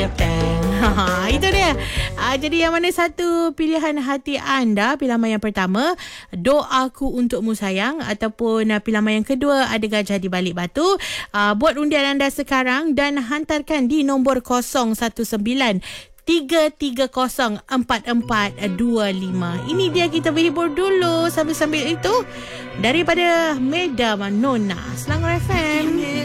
Captain. Itu dia. Jadi yang mana satu pilihan hati anda? Pilihan yang pertama, Doaku Untukmu Sayang, ataupun pilihan yang kedua, Ada Gajah di Balik Batu. Buat undian anda sekarang dan hantarkan di nombor 019 3304425. Ini dia, kita berhibur dulu. Sambil-sambil itu, daripada Meda Nona, Selangor FM.